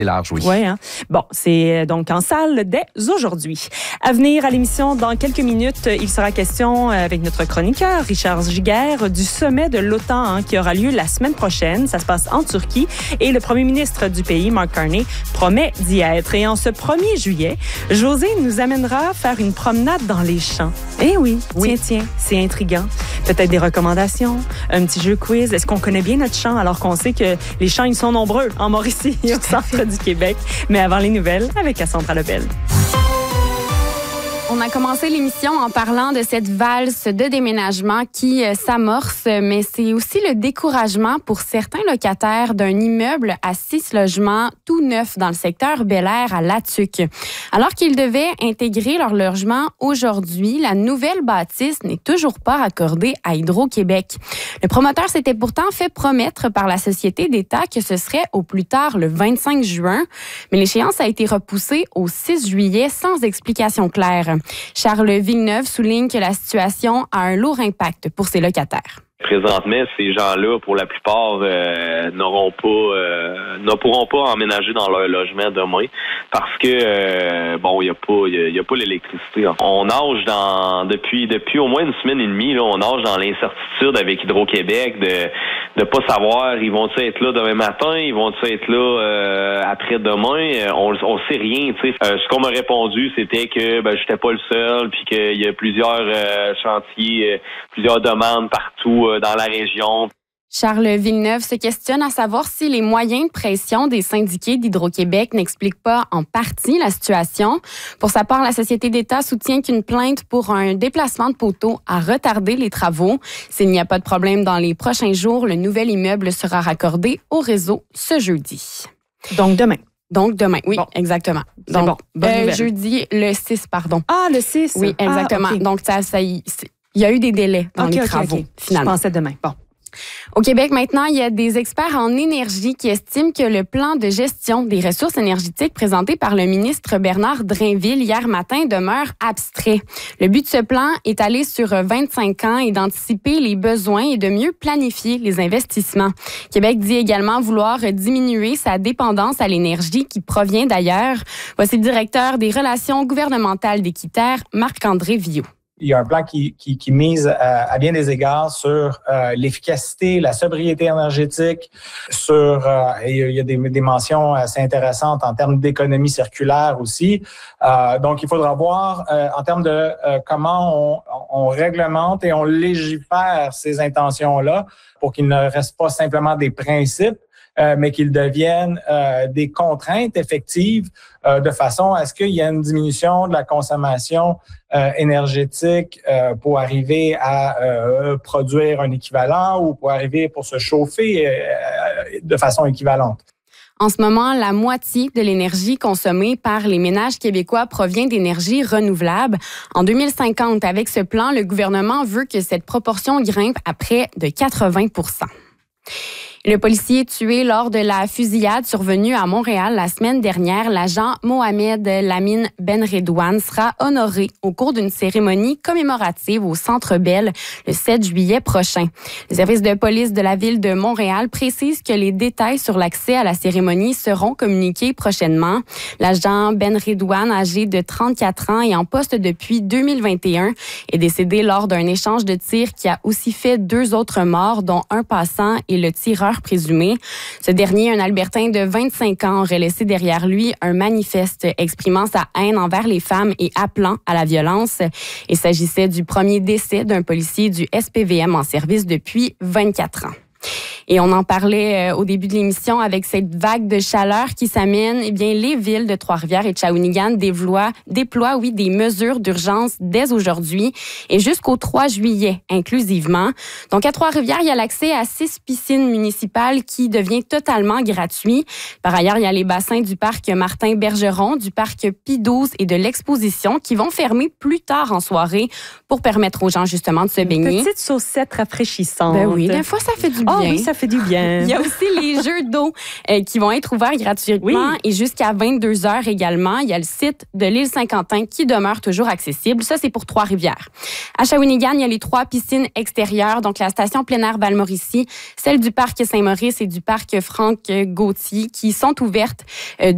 large, oui. Oui, hein? Bon, c'est donc en salle dès aujourd'hui. À venir à l'émission, dans quelques minutes, il sera question avec notre chroniqueur Richard Giguère du sommet de l'OTAN qui aura lieu la semaine prochaine. Ça se passe en Turquie et le premier ministre du pays, Mark Carney, promet d'y être. Et en ce 1er juillet, José nous amènera faire une promenade dans les champs. Eh oui, tiens, c'est intriguant. Peut-être des recommandations, un petit jeu quiz. Est-ce qu'on connaît bien notre champ alors qu'on sait que les champs, ils sont nombreux en Mauricie et au centre du Québec? Mais avant les nouvelles, avec Cassandra Lebel. On a commencé l'émission en parlant de cette valse de déménagement qui s'amorce, mais c'est aussi le découragement pour certains locataires d'un immeuble à 6 logements tout neuf dans le secteur Bel-Air à Latuc. Alors qu'ils devaient intégrer leur logement aujourd'hui, la nouvelle bâtisse n'est toujours pas raccordée à Hydro-Québec. Le promoteur s'était pourtant fait promettre par la Société d'État que ce serait au plus tard le 25 juin, mais l'échéance a été repoussée au 6 juillet sans explication claire. Charles Villeneuve souligne que la situation a un lourd impact pour ses locataires. Présentement, ces gens-là, pour la plupart, ne pourront pas emménager dans leur logement demain parce que il y a pas l'électricité. On nage depuis au moins une semaine et demie, là, on nage dans l'incertitude avec Hydro-Québec de pas savoir ils vont-ils être là demain matin, ils vont-ils être là après-demain, on sait rien, tu sais. Ce qu'on m'a répondu, c'était que j'étais pas le seul, puis qu'il y a plusieurs chantiers, plusieurs demandes partout dans la région. Charles Villeneuve se questionne à savoir si les moyens de pression des syndiqués d'Hydro-Québec n'expliquent pas en partie la situation. Pour sa part, la Société d'État soutient qu'une plainte pour un déplacement de poteaux a retardé les travaux. S'il n'y a pas de problème dans les prochains jours, le nouvel immeuble sera raccordé au réseau ce jeudi. Donc demain, oui, bon. Exactement. Donc, jeudi, le 6, pardon. Ah, le 6? Oui, exactement. Okay. Donc, il y a eu des délais dans les travaux, finalement. Je pensais demain. Bon. Au Québec, maintenant, il y a des experts en énergie qui estiment que le plan de gestion des ressources énergétiques présenté par le ministre Bernard Drainville hier matin demeure abstrait. Le but de ce plan est d'aller sur 25 ans et d'anticiper les besoins et de mieux planifier les investissements. Québec dit également vouloir diminuer sa dépendance à l'énergie qui provient d'ailleurs. Voici le directeur des relations gouvernementales d'Équiterre, Marc-André Viault. Il y a un plan qui mise à bien des égards sur l'efficacité, la sobriété énergétique, il y a des mentions assez intéressantes en termes d'économie circulaire aussi. Donc, il faudra voir en termes de comment on réglemente et on légifère ces intentions-là pour qu'ils ne restent pas simplement des principes, mais qu'ils deviennent des contraintes effectives de façon à ce qu'il y ait une diminution de la consommation énergétique pour arriver à produire un équivalent ou pour arriver pour se chauffer de façon équivalente. En ce moment, la moitié de l'énergie consommée par les ménages québécois provient d'énergie renouvelable. En 2050, avec ce plan, le gouvernement veut que cette proportion grimpe à près de 80%. Le policier tué lors de la fusillade survenue à Montréal la semaine dernière, l'agent Mohamed Lamine Benredouane, sera honoré au cours d'une cérémonie commémorative au Centre Bell le 7 juillet prochain. Les services de police de la ville de Montréal précisent que les détails sur l'accès à la cérémonie seront communiqués prochainement. L'agent Benredouane, âgé de 34 ans et en poste depuis 2021, est décédé lors d'un échange de tirs qui a aussi fait 2 autres morts, dont un passant et le tireur présumé. Ce dernier, un Albertain de 25 ans, aurait laissé derrière lui un manifeste exprimant sa haine envers les femmes et appelant à la violence. Il s'agissait du premier décès d'un policier du SPVM en service depuis 24 ans. Et on en parlait au début de l'émission avec cette vague de chaleur qui s'amène. Eh bien, les villes de Trois-Rivières et de Shawinigan déploient des mesures d'urgence dès aujourd'hui et jusqu'au 3 juillet inclusivement. Donc, à Trois-Rivières, il y a l'accès à 6 piscines municipales qui devient totalement gratuit. Par ailleurs, il y a les bassins du parc Martin-Bergeron, du parc Pie-12 et de l'Exposition qui vont fermer plus tard en soirée pour permettre aux gens justement de se baigner. Une petite saucette rafraîchissante. Ben oui, des fois, ça fait du bien. Oh oui, ça fait du bien. Il y a aussi les jeux d'eau qui vont être ouverts gratuitement et jusqu'à 22h également. Il y a le site de l'île Saint-Quentin qui demeure toujours accessible. Ça, c'est pour Trois-Rivières. À Shawinigan, il y a les 3 piscines extérieures, donc la station plein air Val-Mauricie, celle du parc Saint-Maurice et du parc Franck-Gauthier qui sont ouvertes